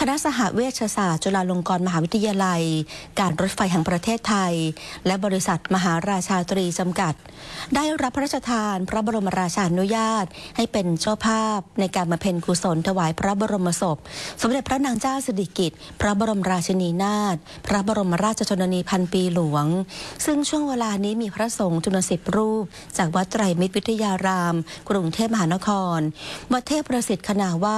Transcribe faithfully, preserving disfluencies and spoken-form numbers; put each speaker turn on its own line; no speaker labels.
คณะสหเวชศาสตร์จุฬาลงกรณ์มหาวิทยาลัยการรถไฟแห่งประเทศไทยและบริษัทมหาราชาตรีจำกัดได้รับพระราชทานพระบรมราชานุญาตให้เป็นเจ้าภาพในการบำเพ็ญกุศลถวายพระบรมศพสมเด็จพระนางเจ้าสิริกิติ์พระบรมราชินีนาถพระบรมราชชนนีพันปีหลวงซึ่งช่วงเวลานี้มีพระสงฆ์จำนวนสิบรูปจากวัดไตรมิตรวิทยารามกรุงเทพมหานครวัดเทพประสิทธิ์ขณาวา